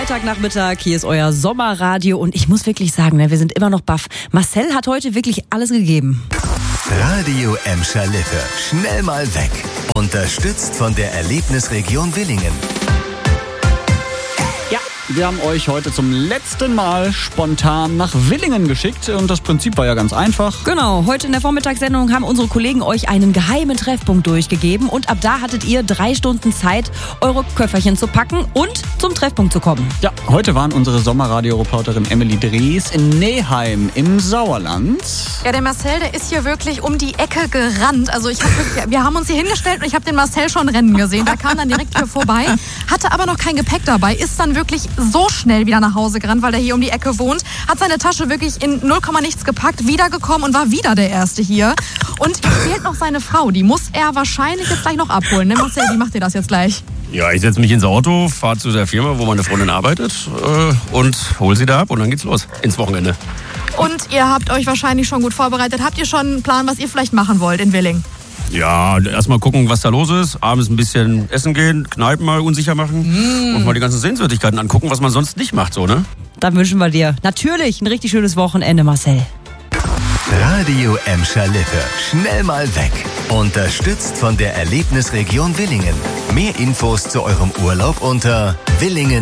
Freitagnachmittag, hier ist euer Sommerradio und ich muss wirklich sagen, wir sind immer noch baff. Marcel hat heute wirklich alles gegeben. Radio Emscher Lippe. Schnell mal weg. Unterstützt von der Erlebnisregion Willingen. Ja, wir haben euch heute zum letzten Mal spontan nach Willingen geschickt und das Prinzip war ja ganz einfach. Genau, heute in der Vormittagssendung haben unsere Kollegen euch einen geheimen Treffpunkt durchgegeben und ab da hattet ihr 3 Stunden Zeit, eure Köfferchen zu packen und zum Treffpunkt zu kommen. Ja, heute waren unsere Sommerradio-Reporterin Emily Drees in Neheim im Sauerland. Ja, der Marcel, der ist hier wirklich um die Ecke gerannt. Also wir haben uns hier hingestellt und ich habe den Marcel schon rennen gesehen. Der kam dann direkt hier vorbei, hatte aber noch kein Gepäck dabei, ist dann wirklich so schnell wieder nach Hause gerannt, weil er hier um die Ecke wohnt, hat seine Tasche wirklich in 0, nichts gepackt, wiedergekommen und war wieder der Erste hier. Und fehlt noch seine Frau, die muss er wahrscheinlich jetzt gleich noch abholen. Ne, Marcel, wie macht ihr das jetzt gleich? Ja, ich setze mich ins Auto, fahre zu der Firma, wo meine Freundin arbeitet und hol sie da ab und dann geht's los ins Wochenende. Und ihr habt euch wahrscheinlich schon gut vorbereitet. Habt ihr schon einen Plan, was ihr vielleicht machen wollt in Willingen? Ja, erstmal gucken, was da los ist. Abends ein bisschen essen gehen, Kneipen mal unsicher machen und mal die ganzen Sehenswürdigkeiten angucken, was man sonst nicht macht, so, ne? Dann wünschen wir dir natürlich ein richtig schönes Wochenende, Marcel. Radio Emscher Lippe. Schnell mal weg. Unterstützt von der Erlebnisregion Willingen. Mehr Infos zu eurem Urlaub unter Willingen.